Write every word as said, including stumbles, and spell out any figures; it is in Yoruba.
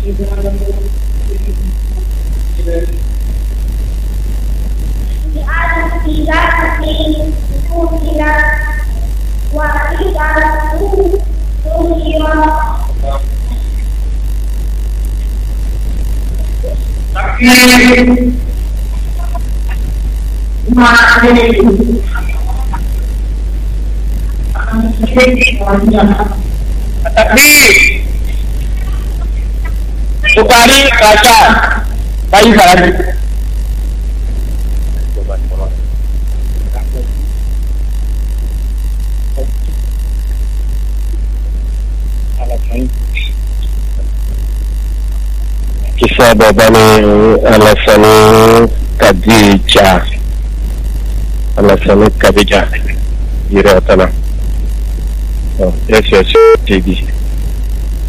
Takbir. Bukhari baca bayi salam. Kisah babani alasani Khadijah alasani Khadijah Jiratana. Oh, yes, yes, T V.